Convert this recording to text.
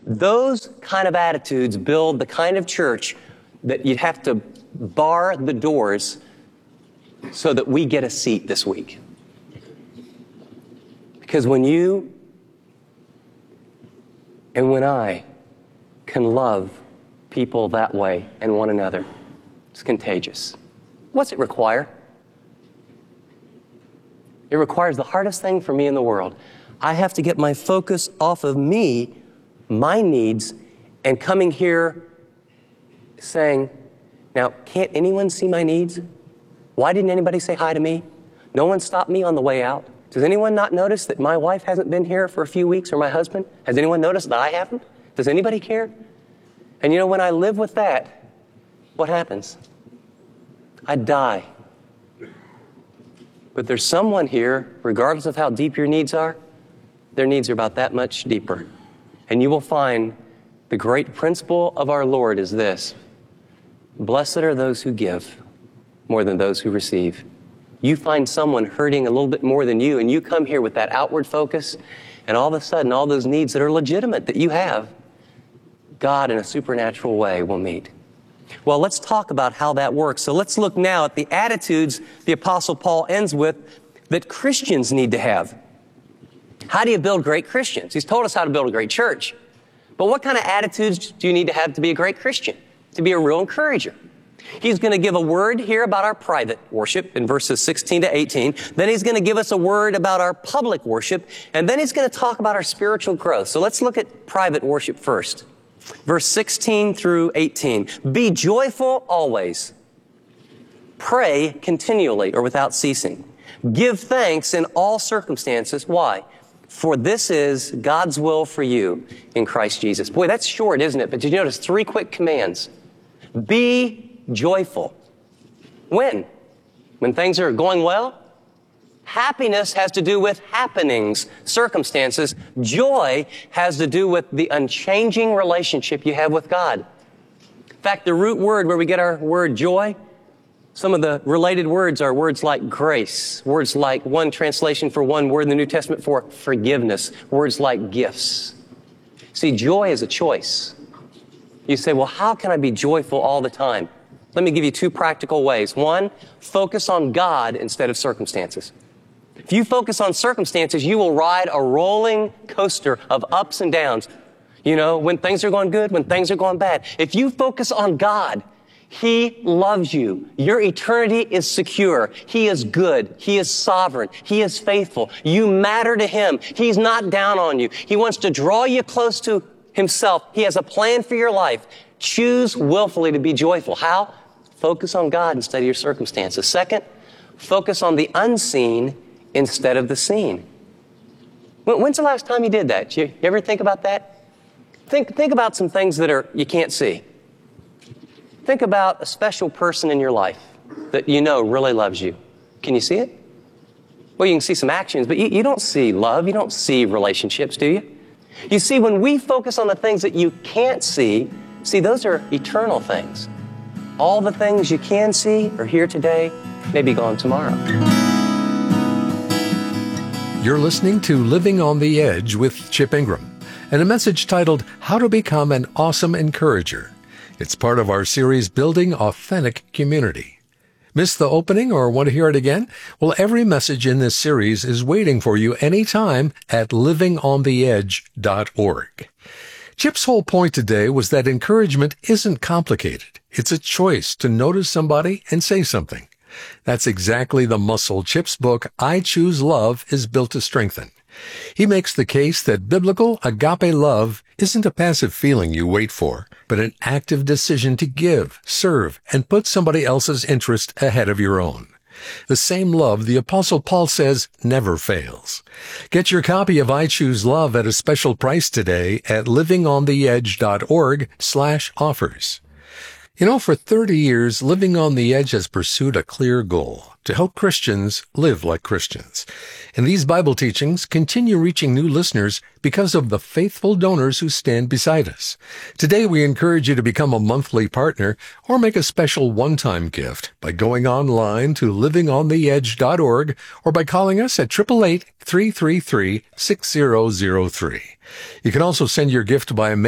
Those kind of attitudes build the kind of church that you'd have to bar the doors so that we get a seat this week. Because when you and when I can love people that way and one another, it's contagious. What's it require? It requires the hardest thing for me in the world. I have to get my focus off of me, my needs, and coming here saying, now, can't anyone see my needs? Why didn't anybody say hi to me? No one stopped me on the way out. Does anyone not notice that my wife hasn't been here for a few weeks, or my husband? Has anyone noticed that I haven't? Does anybody care? And you know, when I live with that, what happens? I die. But there's someone here, regardless of how deep your needs are, their needs are about that much deeper. And you will find the great principle of our Lord is this: blessed are those who give more than those who receive. You find someone hurting a little bit more than you, and you come here with that outward focus, and all of a sudden, all those needs that are legitimate that you have, God in a supernatural way will meet. Well, let's talk about how that works. So let's look now at the attitudes the Apostle Paul ends with that Christians need to have. How do you build great Christians? He's told us how to build a great church. But what kind of attitudes do you need to have to be a great Christian? To be a real encourager. He's going to give a word here about our private worship in verses 16 to 18. Then he's going to give us a word about our public worship. And then he's going to talk about our spiritual growth. So let's look at private worship first. Verse 16 through 18. Be joyful always. Pray continually or without ceasing. Give thanks in all circumstances. Why? For this is God's will for you in Christ Jesus. Boy, that's short, isn't it? But did you notice 3 quick commands? Be joyful. When? When things are going well? Happiness has to do with happenings, circumstances. Joy has to do with the unchanging relationship you have with God. In fact, the root word where we get our word joy, some of the related words are words like grace, words like one translation for one word in the New Testament for forgiveness, words like gifts. See, joy is a choice. You say, well, how can I be joyful all the time? Let me give you 2 practical ways. One, focus on God instead of circumstances. If you focus on circumstances, you will ride a rolling coaster of ups and downs. You know, when things are going good, when things are going bad. If you focus on God, He loves you. Your eternity is secure. He is good. He is sovereign. He is faithful. You matter to Him. He's not down on you. He wants to draw you close to Himself. He has a plan for your life. Choose willfully to be joyful. How? Focus on God instead of your circumstances. Second, focus on the unseen instead of the seen. When's the last time you did that? You ever think about that? Think about some things that you can't see. Think about a special person in your life that you know really loves you. Can you see it? Well, you can see some actions, but you don't see love. You don't see relationships, do you? You see, when we focus on the things that you can't see, those are eternal things. All the things you can see are here today, may be gone tomorrow. You're listening to Living on the Edge with Chip Ingram, and a message titled, How to Become an Awesome Encourager. It's part of our series, Building Authentic Community. Missed the opening or want to hear it again? Well, every message in this series is waiting for you anytime at livingontheedge.org. Chip's whole point today was that encouragement isn't complicated. It's a choice to notice somebody and say something. That's exactly the muscle Chip's book, I Choose Love, is built to strengthen. He makes the case that biblical agape love isn't a passive feeling you wait for, but an active decision to give, serve, and put somebody else's interest ahead of your own. The same love the Apostle Paul says never fails. Get your copy of I Choose Love at a special price today at livingontheedge.org/offers. You know, for 30 years, Living on the Edge has pursued a clear goal: to help Christians live like Christians. And these Bible teachings continue reaching new listeners because of the faithful donors who stand beside us. Today, we encourage you to become a monthly partner or make a special one-time gift by going online to livingontheedge.org or by calling us at 888-333-6003. You can also send your gift by